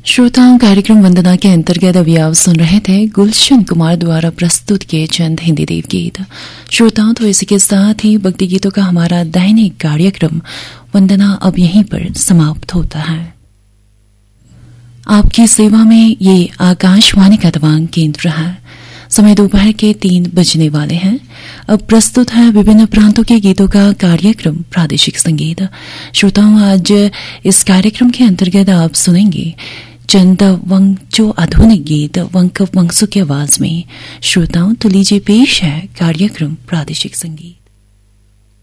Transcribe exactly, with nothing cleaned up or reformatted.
श्रोताओं, कार्यक्रम वंदना के अंतर्गत अभी आप सुन रहे थे गुलशन कुमार द्वारा प्रस्तुत किए चंद हिंदी देव गीत। श्रोताओं, तो इसी के साथ ही भक्ति गीतों का हमारा दैनिक कार्यक्रम वंदना अब यहीं पर समाप्त होता है। आपकी सेवा में ये आकाशवाणी का तवांग केंद्र है। समय दोपहर के तीन बजने वाले हैं। अब प्रस्तुत है विभिन्न प्रांतों के गीतों का कार्यक्रम प्रादेशिक संगीत। श्रोताओं, आज इस कार्यक्रम के अंतर्गत आप सुनेंगे चंद वंगचो आधुनिक गीत वंक वंगसु की आवाज में। श्रोताओं, तो लीजिए पेश है कार्यक्रम प्रादेशिक संगीत।